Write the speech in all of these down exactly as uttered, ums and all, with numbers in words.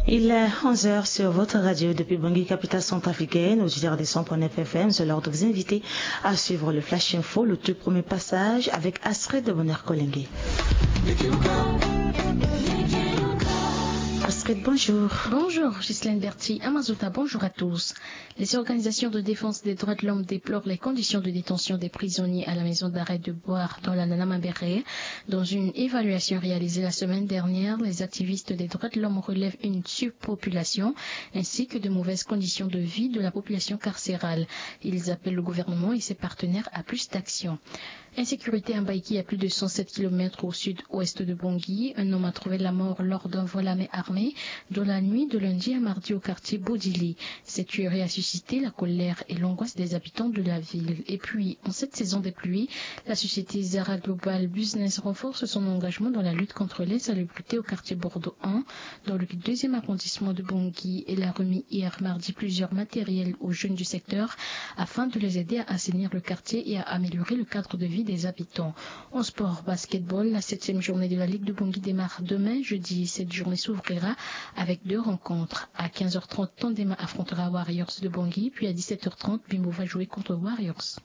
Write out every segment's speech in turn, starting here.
Il est onze heures sur votre radio depuis Bangui, capitale centrafricaine, auditeurs des cent point neuf F M. C'est l'heure de vous inviter à suivre le Flash Info, le tout premier passage avec Astrid de Bonheur Kolengue. Astrid, bonjour. Bonjour, Ghislaine Berti, Amazota, bonjour à tous. Les organisations de défense des droits de l'homme déplorent les conditions de détention des prisonniers à la maison d'arrêt de Boire dans la Nana Mambéré. Dans une évaluation réalisée la semaine dernière, les activistes des droits de l'homme relèvent une surpopulation ainsi que de mauvaises conditions de vie de la population carcérale. Ils appellent le gouvernement et ses partenaires à plus d'action. Insécurité à Mbaïki, à plus de cent sept kilomètres au sud-ouest de Bangui. Un homme a trouvé la mort lors d'un vol à main armée dans la nuit de lundi à mardi au quartier Bodili. Cette tuerie a suscité la colère et l'angoisse des habitants de la ville. Et puis, en cette saison des pluies, la société Zara Global Business renforce son engagement dans la lutte contre l'insalubrité au quartier Bordeaux un, dans le deuxième arrondissement de Bangui. Elle a remis hier mardi plusieurs matériels aux jeunes du secteur afin de les aider à assainir le quartier et à améliorer le cadre de vie des habitants. En sport basketball, la septième journée de la Ligue de Bangui démarre demain, jeudi. Cette journée s'ouvrira avec deux rencontres. À quinze heures trente, Tandema affrontera Warriors de Bangui, puis à dix-sept heures trente, Bimbo va jouer contre Warriors.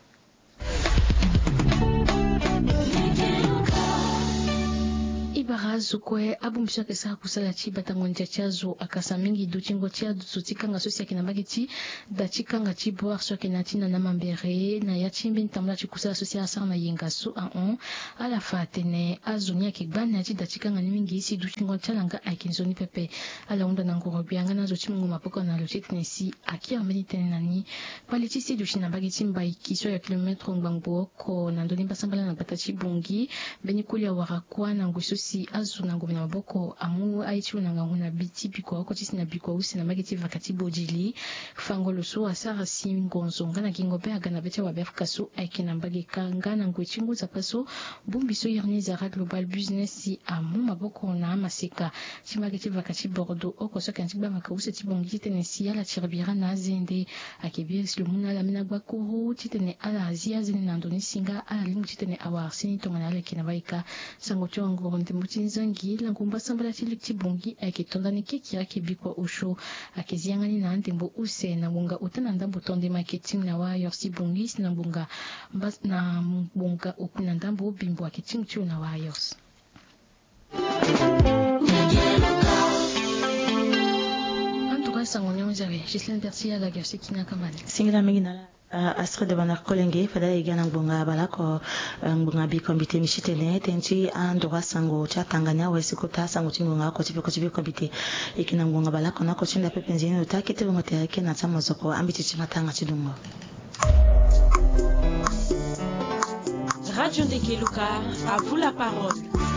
Ibara zukwe abumsha kesa kusala chi batangonja chazo akasa mingi duchingo chia dutika nga sosia kina bageti da chika nga chi boar so kina tina na mambere na ya chimbi ntamla chi kusala sosia asa na yenga so a on ala fatene azunya ki bana chi da chika nga mingi si duchingo chalanga aikinzoni pepe ala unda na ngoro bianga na zo chimungu mapoko na lochitne si akia meditene nani paliti si duchina bageti mbai kiso ya kilometro ngbango ko na ndoni basangala na batachi bungi beni kulia warakwa na nguso si azu na ngomina maboko amu aichu na nganguna biti biko wako chisi na biko usi na mageti vakati Bodili fangolo so asara si ngonzo ngana kingope agana bete wa befkaso aikina mbagi kangana ngwechingu za paso bumbi so yerni Zara Global Business si amu maboko na masika chimageti vakati Bordeaux oko so kantiba makausi tibongi tenesi ala chirabira na zende akebir si lumuna la mina bakuru titene ala azia zene na ndonisinga ala lingu titene awarsini tongana ala kinabaika sangocho ngoronde mutinzangi la ngumba sambala tilikti bongi akitondani keki yake bikwa usho akiziangani na ndembo use na bunga utananda butonde marketing na wa yorsi bongi na bunga mbas na bunga ukunanda mbo bimbo akiting chu na wa yors. Antuka sangonya mjawe Ghislaine Berti ya la gersi kina kamani Singila mingina Uh, Astrid de Bonheur Kolengue fada igana ngbonga balako ngbonga bi komite mishitene tenchi andora sango cha Tanganyika wesiko ta sango chingonga ko chipe ko chipe komite ikina ngbonga balako na ko chinda pepenzini utakete ngote yake na tamozoko ambiti chimatanga chidungo. Radio Ndekeluka, à vous la parole.